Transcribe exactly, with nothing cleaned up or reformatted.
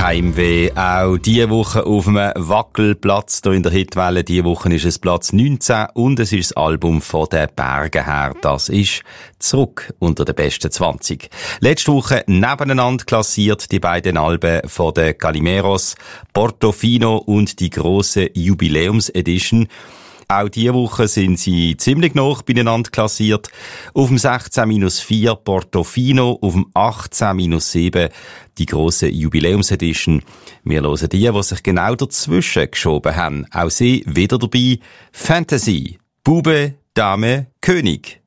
Heimweh. Auch diese Woche auf einem Wackelplatz hier in der Hitwelle. Diese Woche ist es Platz neunzehn und es ist das Album von den Bergen her. Das ist «Zurück unter den besten zwanzig». Letzte Woche nebeneinander klassiert die beiden Alben von den Calimeros, Portofino und die grosse Jubiläums-Edition. Auch diese Woche sind sie ziemlich nah beieinander klassiert. Auf dem sechzehn minus vier Portofino, auf dem achtzehn minus sieben die grosse Jubiläumsedition. Wir hören die, die sich genau dazwischen geschoben haben. Auch sie wieder dabei. Fantasy. Bube, Dame, König.